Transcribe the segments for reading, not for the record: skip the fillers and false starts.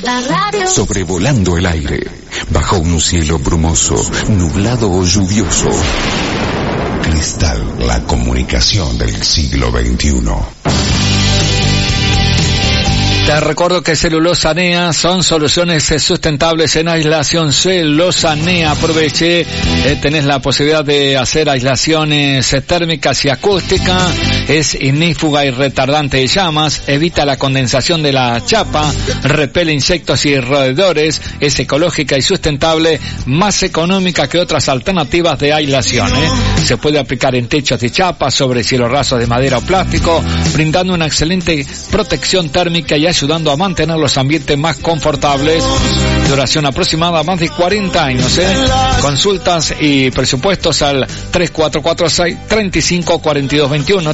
La radio. Sobrevolando el aire, bajo un cielo brumoso, nublado o lluvioso. Cristal, la comunicación del siglo XXI. Te recuerdo que Celulosa NEA son soluciones sustentables en aislación. Celulosa NEA, aproveche, tenés la posibilidad de hacer aislaciones térmicas y acústicas, es ignífuga y retardante de llamas, evita la condensación de la chapa, repele insectos y roedores, es ecológica y sustentable, más económica que otras alternativas de aislación. Se puede aplicar en techos de chapa, sobre cielos rasos de madera o plástico, brindando una excelente protección térmica y ayudando a mantener los ambientes más confortables. Duración aproximada más de 40 años. Consultas y presupuestos al 3446-354221,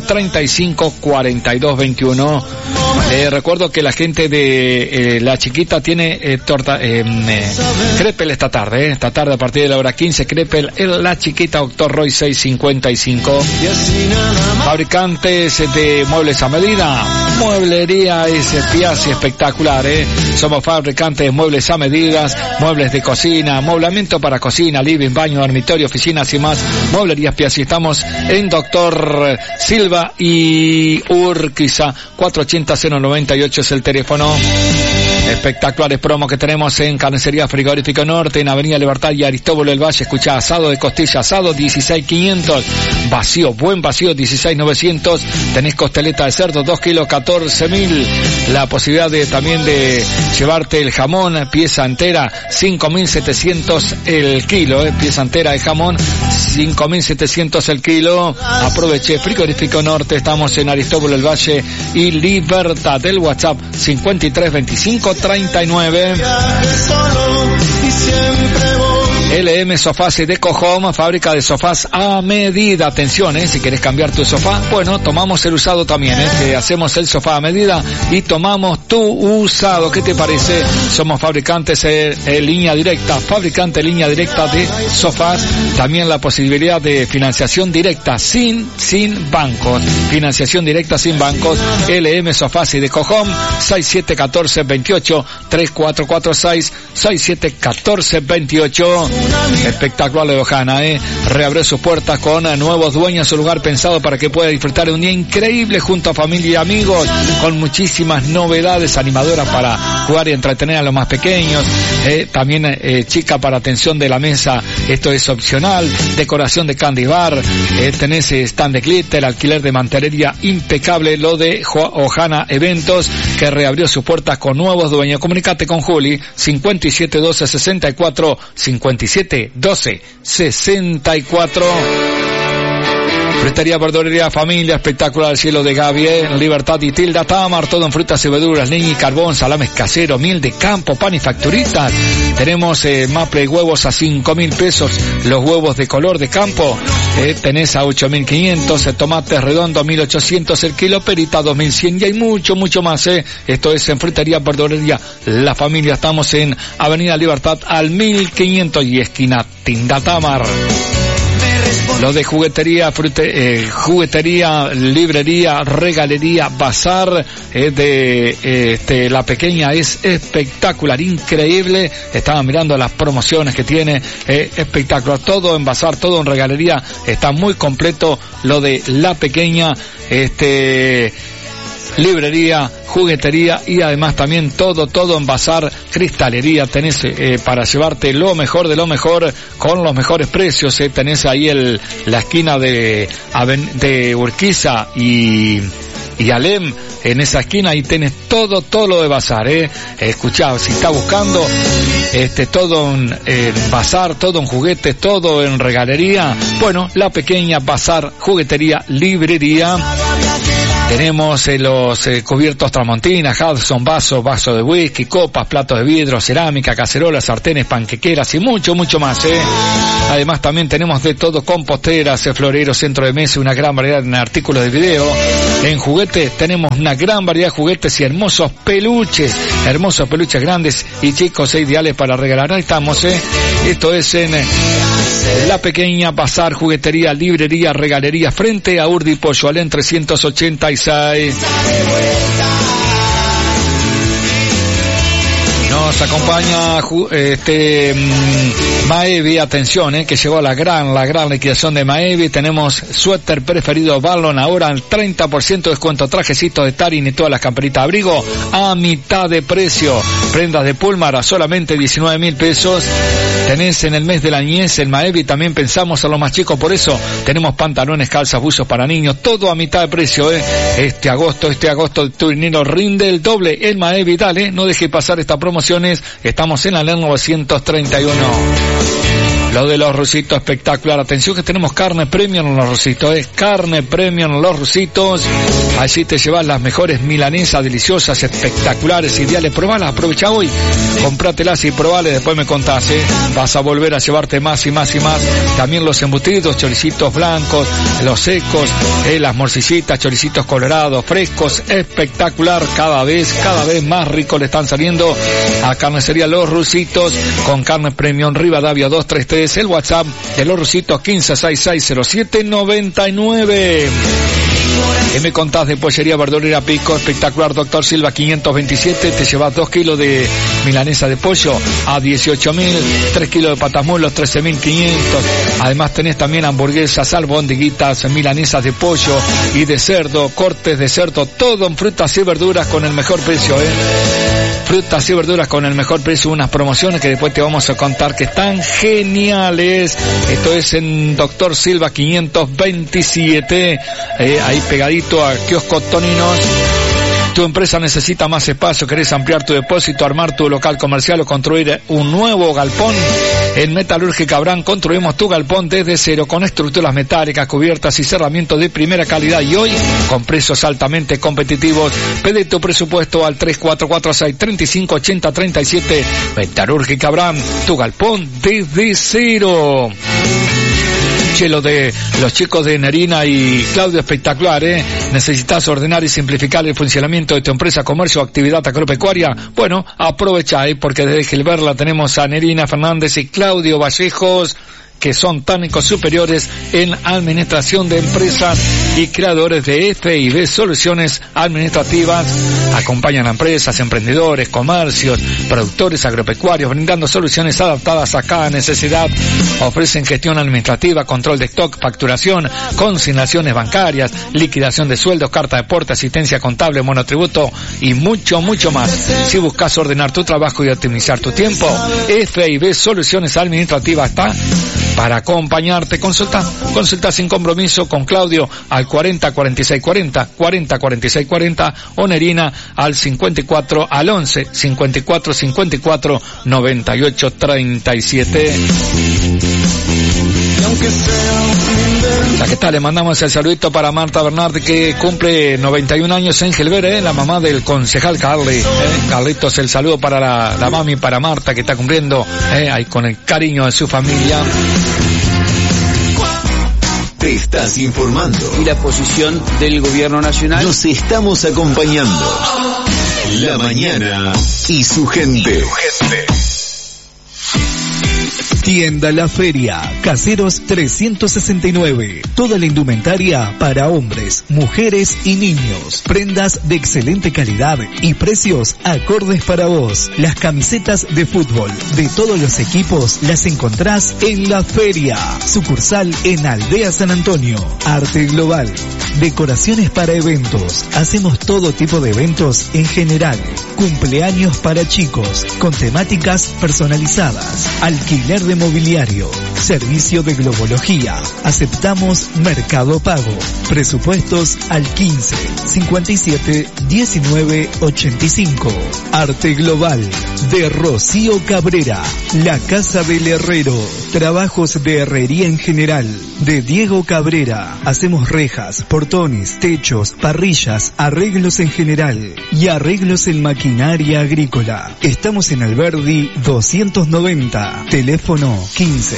354221. Recuerdo que la gente de La Chiquita tiene Crepel esta tarde a partir de la hora 15, Crepel en La Chiquita, Doctor Roy 655. Fabricantes de muebles a medida, Mueblería Piazzi, espectacular, Somos fabricantes de muebles a medidas, muebles de cocina, amoblamiento para cocina, living, baño, dormitorio, oficinas y más. Mueblerías Piazzi, estamos en Doctor Silva y Urquiza, 480-098 es el teléfono. Espectaculares promos que tenemos en Carnicería Frigorífico Norte, en Avenida Libertad y Aristóbulo del Valle. Escuchá, asado de costilla, asado 16.500, vacío, buen vacío 16.900, tenés costeleta de cerdo 2 kilos 14.000, la posibilidad de también de llevarte el jamón, pieza entera 5.700 el kilo, pieza entera de jamón 5.700 el kilo. Aproveche, Frigorífico Norte, estamos en Aristóbulo del Valle y Libertad. Del WhatsApp 532539. LM Sofás y Deco Home, fábrica de sofás a medida. Atención, si querés cambiar tu sofá, bueno, tomamos el usado también, que hacemos el sofá a medida y tomamos tu usado. ¿Qué te parece? Somos fabricantes en línea directa, fabricante en línea directa de sofás. También la posibilidad de financiación directa sin bancos. Financiación directa sin bancos. LM Sofás y Deco Home, 671428 3446 671428. Espectacular de Ojana, reabrió sus puertas con nuevos dueños, un lugar pensado para que pueda disfrutar de un día increíble junto a familia y amigos, con muchísimas novedades animadoras para jugar y entretener a los más pequeños. También chica para atención de la mesa, esto es opcional. Decoración de candy bar, tenés stand de glitter, alquiler de mantelería impecable. Lo de Ojana Eventos, que reabrió sus puertas con nuevos dueños. Comunicate con Juli, 571264 571264. Frutería, verdulería, familia, espectacular el cielo de Gaby, Libertad y Tilda Tamar, todo en frutas y verduras, leña y carbón, salames caseros, miel de campo, pan y facturitas. Tenemos maple y huevos a 5.000 pesos, los huevos de color de campo, tenés a 8.500, tomates redondos 1.800 el kilo, perita 2.100 y hay mucho más, Esto es en Frutería, verdulería, la familia. Estamos en Avenida Libertad al 1.500 y esquina Tilda Tamar. Lo de juguetería, juguetería, librería, regalería, bazar de La Pequeña es espectacular, increíble. Estaba mirando las promociones que tiene, espectacular. Todo en bazar, todo en regalería, está muy completo lo de La Pequeña, librería, juguetería y además también todo en bazar, cristalería. Tenés para llevarte lo mejor de lo mejor con los mejores precios. Tenés ahí la esquina de Urquiza y Alem, en esa esquina ahí tenés todo lo de bazar, escuchá, si está buscando todo en bazar, todo en juguetes, todo en regalería, bueno, La Pequeña, bazar, juguetería, librería. Tenemos los cubiertos Tramontina, Hudson, vaso de whisky, copas, platos de vidrio, cerámica, cacerolas, sartenes, panquequeras y mucho más, Además también tenemos de todo, composteras, floreros, centro de mesa, una gran variedad en artículos de video. En juguetes tenemos una gran variedad de juguetes y hermosos peluches grandes y chicos, ideales para regalar. Ahí estamos, Esto es en La Pequeña, bazar, juguetería, librería, regalería, frente a Urdi Pollo Alén 386. Nos acompaña Maevi, atención, que llegó la gran liquidación de Maevi. Tenemos suéter preferido Balón ahora al 30% de descuento, trajecito de Tarin y todas las camperitas de abrigo a mitad de precio. Prendas de Pulmar a solamente 19.000 pesos. Tenés en el mes de la niñez en Maevi, también pensamos en los más chicos, por eso tenemos pantalones, calzas, buzos para niños, todo a mitad de precio, Este agosto tu dinero rinde el doble en Maevi, dale, no deje pasar estas promociones, estamos en la LER 931. Lo de los Rusitos, espectacular. Atención que tenemos carne premium en los Rusitos. Carne premium en los Rusitos. Allí te llevas las mejores milanesas, deliciosas, espectaculares, ideales. Probalas, aprovecha hoy. Cómpratelas y probales, después me contás, Vas a volver a llevarte más y más y más. También los embutidos, choricitos blancos, los secos, las morcillitas, choricitos colorados, frescos, espectacular. Cada vez más ricos le están saliendo a Carnicería Los Rusitos con carne premium Rivadavia 233. El WhatsApp de Los Rusitos 15660799. ¿Qué me contás de Pollería Verdurera Pico? Espectacular, Doctor Silva 527. Te llevas 2 kilos de milanesa de pollo a 18.000, 3 kilos de patamulos 13.500. Además tenés también hamburguesas, albondiguitas, milanesas de pollo y de cerdo, cortes de cerdo, todo en frutas y verduras con el mejor precio, Frutas y verduras con el mejor precio, unas promociones que después te vamos a contar que están geniales. Esto es en Doctor Silva 527, ahí pegadito a Kiosco Toninos. Tu empresa necesita más espacio, querés ampliar tu depósito, armar tu local comercial o construir un nuevo galpón. En Metalúrgica Abraham construimos tu galpón desde cero con estructuras metálicas, cubiertas y cerramientos de primera calidad y hoy con precios altamente competitivos. Pide tu presupuesto al 3446-3580-37. Metalúrgica Abraham, tu galpón desde cero. Lo de los chicos de Nerina y Claudio, espectacular, Necesitas ordenar y simplificar el funcionamiento de tu empresa, comercio o actividad agropecuaria. Bueno, aprovecha, porque desde Gilberla tenemos a Nerina Fernández y Claudio Vallejos, que son técnicos superiores en administración de empresas y creadores de F&B Soluciones Administrativas. Acompañan a empresas, emprendedores, comercios, productores agropecuarios, brindando soluciones adaptadas a cada necesidad. Ofrecen gestión administrativa, control de stock, facturación, consignaciones bancarias, liquidación de sueldos, carta de porte, asistencia contable, monotributo y mucho más. Si buscas ordenar tu trabajo y optimizar tu tiempo, F&B Soluciones Administrativas está para acompañarte. Consulta sin compromiso con Claudio al 404640 o Nerina al 54 98 37. ¿Qué tal? Le mandamos el saludito para Marta Bernard, que cumple 91 años en Gelber, la mamá del concejal Carly. Carlitos, el saludo para la mami, para Marta, que está cumpliendo ahí con el cariño de su familia. Te estás informando. Y la posición del gobierno nacional. Nos estamos acompañando. La mañana y su gente. Tienda La Feria, Caseros 369. Toda la indumentaria para hombres, mujeres y niños. Prendas de excelente calidad y precios acordes para vos. Las camisetas de fútbol de todos los equipos las encontrás en La Feria. Sucursal en Aldea San Antonio. Arte Global. Decoraciones para eventos. Hacemos todo tipo de eventos en general. Cumpleaños para chicos con temáticas personalizadas. Alquiler de mobiliario, servicio de globología, aceptamos Mercado Pago, presupuestos al 15 57 19 85. Arte Global de Rocío Cabrera, La Casa del Herrero, trabajos de herrería en general de Diego Cabrera, hacemos rejas, portones, techos, parrillas, arreglos en general y arreglos en maquinaria agrícola. Estamos en Alberdi 290, teléfono 15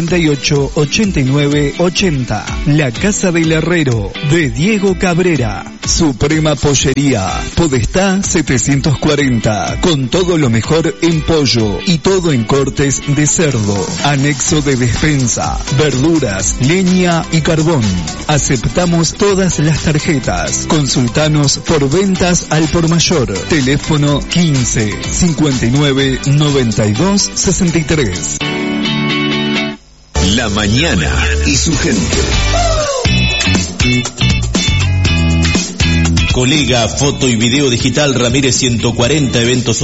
58 89 80. La Casa del Herrero de Diego Cabrera. Suprema Pollería, Podestá 740, con todo lo mejor en pollo y todo en cortes de cerdo. Anexo de despensa, verduras, leña y carbón. Aceptamos todas las tarjetas. Consultanos por ventas al por mayor. Teléfono 15 59 92 63. La mañana y su gente. Colega Foto y Video Digital Ramírez 140, eventos